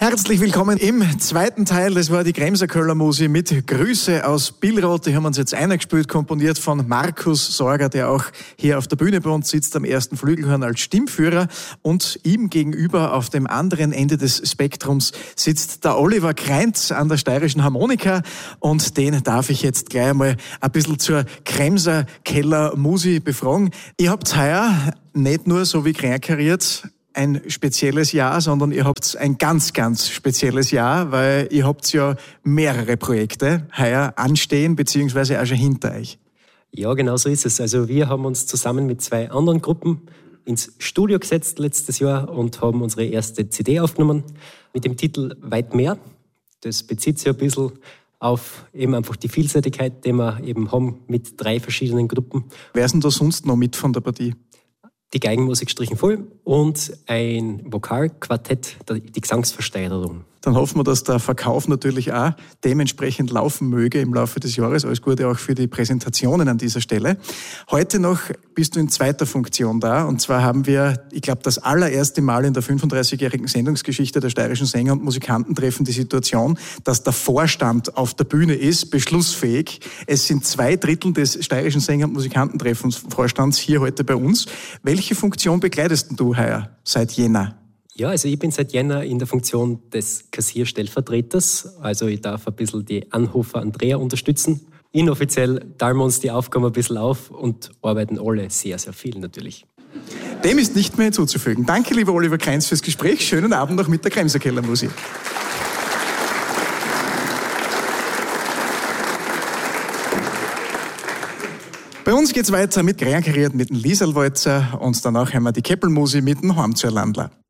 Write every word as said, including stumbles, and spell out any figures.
Herzlich willkommen im zweiten Teil. Das war die Kremser Köller Musik mit Grüße aus Billroth. Die haben uns jetzt eingespielt, komponiert von Markus Sorger, der auch hier auf der Bühne bei uns sitzt, am ersten Flügelhorn als Stimmführer. Und ihm gegenüber auf dem anderen Ende des Spektrums sitzt der Oliver Kreintz an der steirischen Harmonika. Und den darf ich jetzt gleich einmal ein bisschen zur Kremser Keller Musik befragen. Ihr habt heuer nicht nur so wie kleinkariert ein spezielles Jahr, sondern ihr habt ein ganz, ganz spezielles Jahr, weil ihr habt ja mehrere Projekte heuer anstehen, beziehungsweise auch schon hinter euch. Ja, genau so ist es. Also wir haben uns zusammen mit zwei anderen Gruppen ins Studio gesetzt letztes Jahr und haben unsere erste C D aufgenommen mit dem Titel Weit mehr. Das bezieht sich ein bisschen auf eben einfach die Vielseitigkeit, die wir eben haben mit drei verschiedenen Gruppen. Wer ist denn da sonst noch mit von der Partie? Die Geigenmusik strichen voll und ein Vokalquartett, die Gesangsversteigerung. Dann hoffen wir, dass der Verkauf natürlich auch dementsprechend laufen möge im Laufe des Jahres. Alles Gute auch für die Präsentationen an dieser Stelle. Heute noch bist du in zweiter Funktion da. Und zwar haben wir, ich glaube, das allererste Mal in der fünfunddreißigjährigen Sendungsgeschichte der steirischen Sänger und Musikantentreffen die Situation, dass der Vorstand auf der Bühne ist, beschlussfähig. Es sind zwei Drittel des steirischen Sänger- und Musikantentreffens Vorstands hier heute bei uns. Welche Funktion bekleidest du heuer seit Jänner? Ja, also ich bin seit Jänner in der Funktion des Kassierstellvertreters. Also ich darf ein bisschen die Anhofer Andrea unterstützen. Inoffiziell teilen wir uns die Aufgaben ein bisschen auf und arbeiten alle sehr, sehr viel natürlich. Dem ist nicht mehr hinzuzufügen. Danke, lieber Oliver Kreintz, fürs Gespräch. Schönen Abend noch mit der Kremser Keller Musik. Bei uns geht's weiter mit Kleinkariert mit dem Lieserl Walzer und danach haben wir die Keppelmusik mit dem Heim zur Landler.